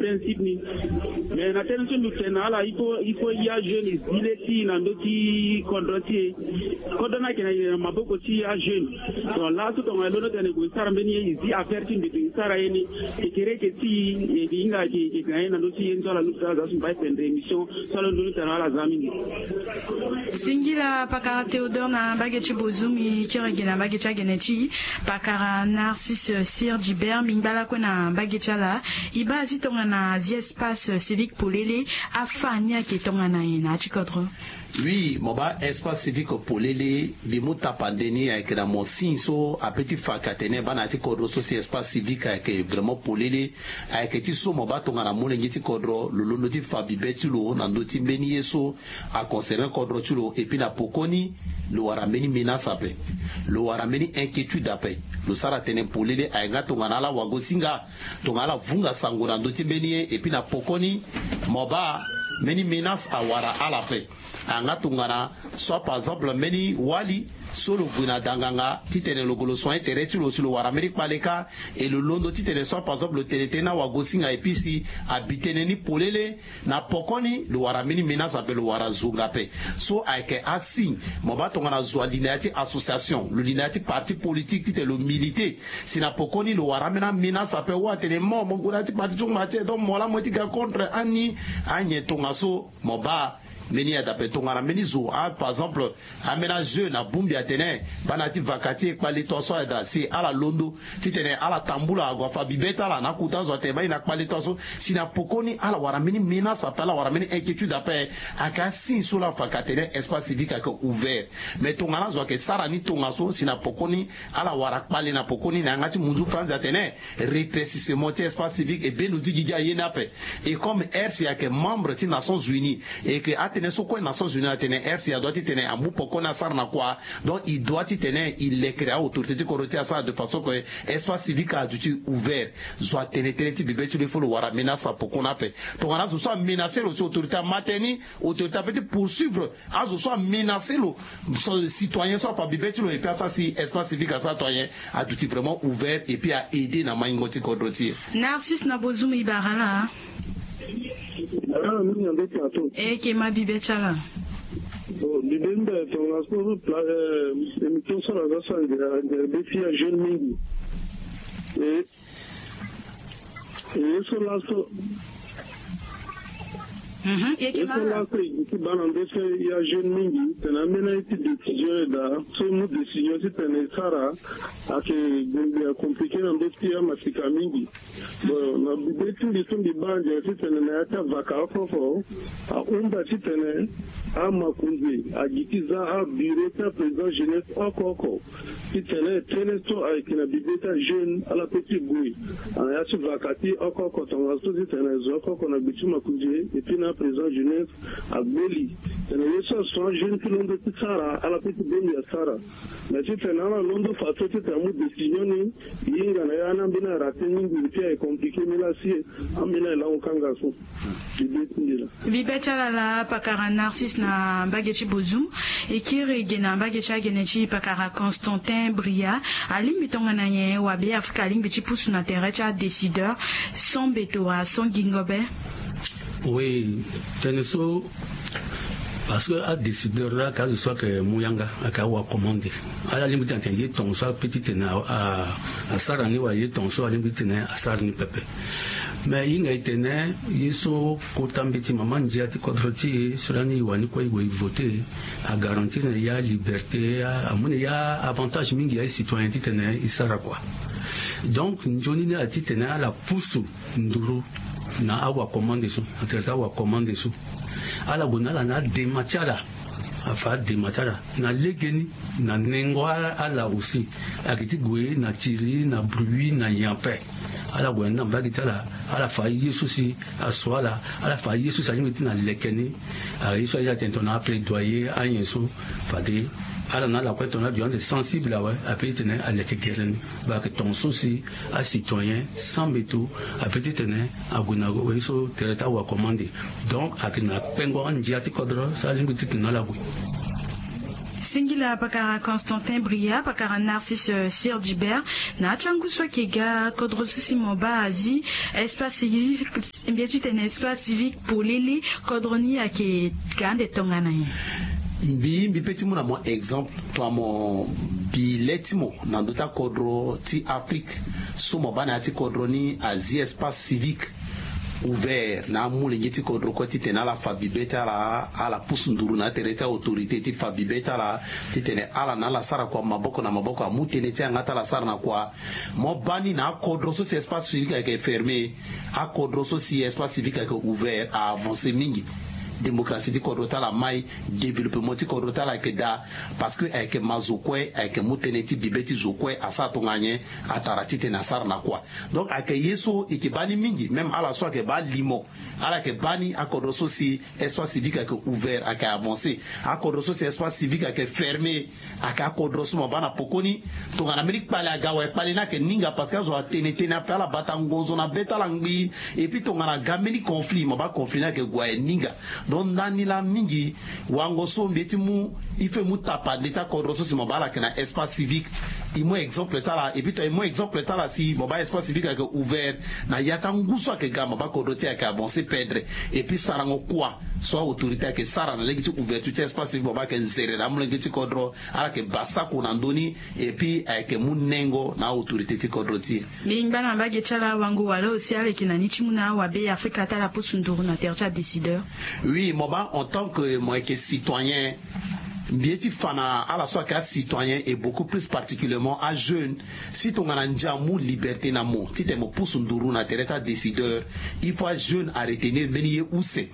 principe ni mais na tena so tena ala il faut ya jeune dileti na ndoti kodoti kodona kena maboko ti ya jeune donc là tout on a l'honneur de négocier mbeni ici affaire ti de sara yeni ekere ke ti inga ki na ndoti yenzo la luta za sumba pendre émission sala ndoni tena ala zamini singila pakara Théodore na bagechi bozumi kirege na bagecha geneti pakara Narcisse Sir Gilbert mingbala ko na bagecha la ibazi tonga na espace civique polele afanya ke tonga na ina chikodro. Oui, moba espace civique polele bimuta pandeni avec la monsinso a petit fakatene bana ti kodro so si espace civique avec vraiment polele avec ti so moba tonga na molengi ti kodro lolo ti fabibe ti lo na ndoti mbeni yeso a concerner kodro ti lo et puis na pokoni lo warameni menace ape lo warameni inquiétude ape lo sara tene polele ainga tonga na la wagosinga tonga la vunga sango na ndoti mbeni et puis na pokoni moba meni menace a wara ala pe anga tungana soit par exemple meni wali solo buna danganga titene logolo soin tere tu lo solo wara meni paleka et le londo titene soit par exemple le teletena wa gosinga episi habitene ni polele na pokoni le wara meni menace appelle le wara zunga pe so aike asi moba tongana zwa linéati association le linéati parti politique tite le milité si na pokoni le wara mena menace appelle wa tene mo ngona ti parti chunga te donc mola motika contre ani anye tongaso moba meni adape tongana meni zo par exemple amena jeu na bumbi atene banati vakati ekpali toso eda si ala londo titene ala tambula agwa fabibeta la na kutazo te ba ina kpali toso sina pokoni ala wara meni menace apela wara meni inquiétude ape aka sin sur la fakatene espace civique aka ouvert mais tongana zo ke sara ni tongaso sina pokoni ala wara kpali na pokoni na ngati munzu France atene rétrécissement ti espace civique et benu digija yenape et comme RC ake membre ti Nations Unies et que atene soko Nations Unies atene RC doit tenir amu pokona sarna quoi donc il doit tenir il les créa autorité corroté à ça de façon que espace civique a dû ouvert soit tenir ti bibé tu le faut le wara menace pokona pe tongana zo soit menacer le autorité mateni autorité peut poursuivre azo soit menacer le citoyen soit pas bibé tu le et puis ça si espace civique à citoyen a dû vraiment ouvert et puis a aider na maingoti corroté Narcisse Nabozumi Ibarala que ma bibe chala. Bibenda ton aspect émission sur la race de défi à jeune mingi. Et sur la et que ma qui balande il y a jeune mingi, c'est un ménage de décision là, c'est une décision c'est un sara à que compliqué dans des pays masika mingi. Bon, na bibeti litum di banje c'est un ata vaka fofo, a umba c'est un a makunzi, a gikiza a bureau président jeunesse okoko. C'est un tenesto avec na bibeta jeune à la petite bouille. A ya su vakati okoko ton aso c'est un okoko na bitu makunzi et puis na président jeunesse à Boli. C'est un yeso so jeune qui l'on de Sara à la petite bouille à Sara. Mais c'est un ala londo fato c'est un mot décision ni yinga na yana bina rateni ngiti compliqué mais là si amena la okanga so. Bibeta la pakara Narcisse na bagechi bozum et qui regena bagecha genechi pakara Constantin Bria alimbi tonga na ye wabe Afrika alimbi chipusu na terecha décideur son betoa son gingobe. Oui, teneso parce que à décideur là quand je soit que Mouyanga a kawa commandé à la limite entendu ton soit petite à sarani wa y ton soit limite à sarni pepe mais il a été né yeso kotambeti maman diati kodroti surani wani ko y voter à garantir la liberté à mon ya avantage mingi ya citoyen titene isara quoi donc njoni ne a titene à la pousse nduru na awa commande so atleta wa commande so ala bonala na demachara afa demachara na legeni na nengwa ala aussi akiti gwe na tiri na bruit na yampe ala gwenda mbagitala ala fa yesu si aswala ala fa yesu sa nyimiti na lekeni yesu ila tentona plaidoyer ayenso fade ala na la kwetona du sensible là ouais a peut tenir à l'équerren ba que ton souci à citoyen sans métaux a peut tenir à gonago yeso tereta wa commander donc akina pengo andiati kodro sa limiti na la bui Singila pakara Constantin Bria pakara Narcisse Sir Gilbert na changu swa kega kodrosusi mobazi espace civique mbieti ten espace civique polili kodroni ake gande tongana ye. Mbi petit muna mon exemple toi mon biletimo nandota kodro ti Afrique sumo bana ti kodroni azi espace civique ouvert na mule ngeti kodro ko ti tena la fabibeta la ala pusunduru na tereta autorité ti fabibeta la ti tene ala na la sara kwa maboko na maboko amutene ti ngata la sara na kwa mo bani na kodro so si espace civique est fermé a kodro so si espace civique est ouvert a avancer mingi démocratie di kodrota la mai développement ti kodrota la keda parce que avec mazokwe avec muteneti bibeti zokwe asa tonganye atarati te nasar na kwa donc avec yeso ikibani mingi même à la soit que ba limo ala ke bani akodroso si espace civique avec ouvert avec avancé akodroso si espace civique avec fermé avec akodroso mo bana pokoni to ngana Amérique pale agawa pale na ke ninga parce que zo tenete na pala batangozo na betala ngbi et puis to ngana gameni conflit mo ba conflit na ke gwa ninga donc nani la mingi wango so mbeti mu ife mu tapa leta kodroso si mo bala ke na espace civique imo exemple tala et puis to imo exemple tala si mo ba espace civique avec ouvert na yata nguso ke gama ba kodroti avec avancé perdre et puis sarango quoi soit autorité que sara na legiti ouverture espace civique mo ba ke nzere na mu legiti kodro ala ke basa ko na ndoni et puis avec munengo na autorité ti kodroti Bingana ba getala wango wala aussi avec kinanichi muna wa be Afrika tala posunduru na tercha décideur. Oui, moi en tant que moi que citoyen Mbieti fana à la soit qu'un citoyen et beaucoup plus particulièrement un jeune si ton ananja mou liberté na mo si t'es mo posunduru na tereta décideur il faut jeune à retenir meni où c'est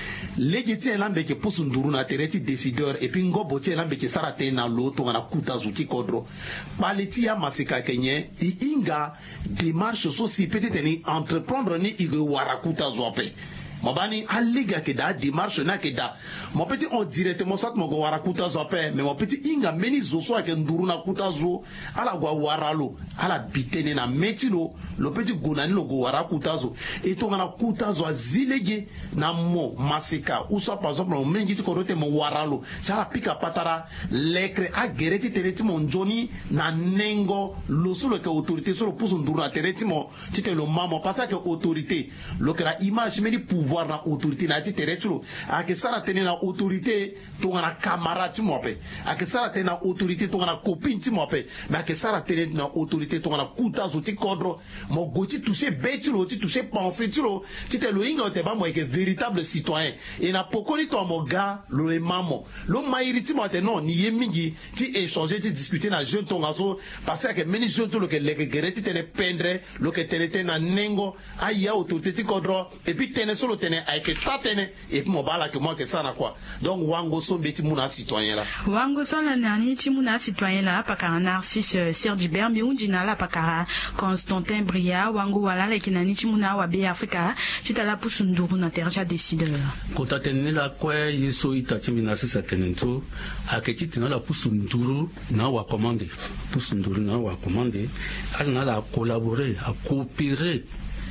legiti elambe ke posunduru na tereti décideur et puis ngobo ti elambe ke sarate na lo to na kuta zuti kodro paleti ya masika kenye i inga démarche so si peut-être ni entreprendre ni ige warakuta zope Mobani aliga ke da démarche na ke da mon petit on directement soit mo go wara kuta zo pe mais mon petit inga meni zo so ke nduru na kuta zo ala go wara lo ala bitene na metilo lo petit gonani lo go wara kuta zo et to na kuta zo azilege na mo masika ou soit par exemple on mengi ti ko rote mo wara lo ça la pika patara lekre a gereti tereti mon joni na nengo lo solo ke autorité solo pour nduru na tereti mo ti te lo mamo parce que autorité lo que la image meni pouvoir na autorité na ti teretulo a ke sara tene na autorité to na camarade ti mope a ke sara tene na autorité to na copine ti mope mais a ke sara tene na autorité to na kuta zo ti kodro mo goti toucher betilo ti toucher penser ti lo ti te lo inga te ba mo ke véritable citoyen et na pokoni to mo ga lo e mamo lo mairi ti mo te non ni ye mingi ti échanger ti discuter na jeune to ngaso parce que meni jeune to lo ke leke gereti tene pendre lo ke tene na nengo a ya autorité ti kodro et puis tene solo tene avec tatene et puis mobala que moi que ça na quoi donc wango so beti muna citoyen là wango so la nani ti muna citoyen là pakara Narcisse Sir Gilbert mi undina la pakara Constantin Bria wango wala le kinani ti muna wa be Afrika ti tala pusunduru na terja décideur kota tene la kwa yeso itati mi Narcisse tenento aketi tena la pusunduru na wa commander pusunduru na wa commander ala na collaborer à coopérer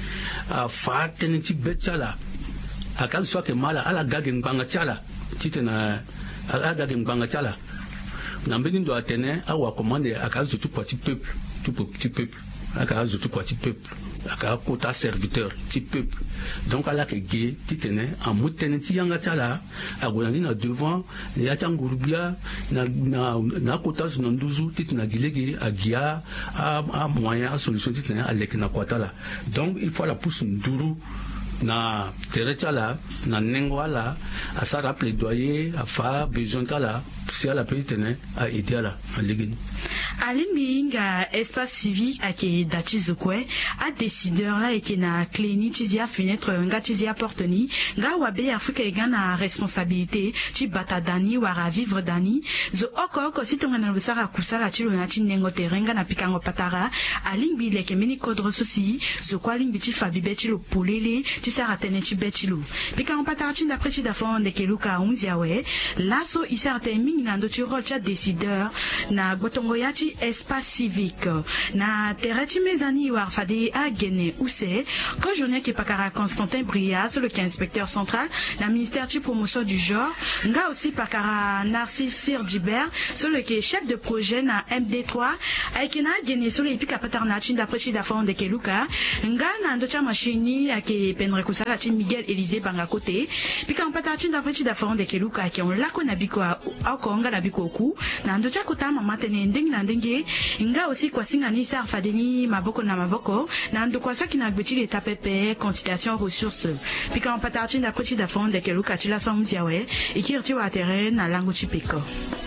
a fa tene ti betala akal so ke mala ala gagen banga chala titena ala gagen banga chala na mbeni ndo atene awa commande akal zo tout petit peuple akal zo tout petit peuple akal kota serviteur ti peuple donc ala ke ge titene amutene ti yanga chala agolani na devant ya tangurubia na kota zo nduzu titena gilege agia a moyen a solution titene alek na kwatala donc il faut la pousse nduru na terechala na nengwala a sara plaidoyer a fa besoin tala si ala petene a aider la aligini alimbi inga espace civique ake datizukwe a décideur la eke na cléni tizia fenêtre nga tizia porteni nga wabe Afrika egana responsabilité ti bata dani wara vivre dani zo oko sitonga na lusara kusala ti lona ti nengo terenga na pikango patara alimbi leke meni kodro sosi zo kwa limbi ti fabibe ti lo polele ti sara tene ti betilo pikango patara ti ndapre ti dafon de keluka 11 yawe laso isara te mingi na ndo chi rôle cha décideur na gbotongo ya chi espace civique na terechi mezani war fadi a gene use ko journée qui pakara Constantin Bria sur le qui est inspecteur central na ministère chi promotion du genre nga aussi pakara Narcisse Sir Gibert sur le qui est chef de projet na MD3 aikina gene sur le ipika patarna chi d'après chi d'affaires de Keluka nga na ndo cha machini ake pendre kusala chi Miguel Élisée banga côté pika mpata chi d'après chi d'affaires de Keluka qui on la ko na biko akonga na biko ku na ndo cha kota mama tene ndenge na ndenge nga aussi kwa singa ni sar fadeni maboko na maboko na ndo kwa saki na gbeti l'état pepe conciliation ressources pika mpata chi d'après chi d'affaires de Keluka chi la somzia we ikirti wa terrain na lango chipeko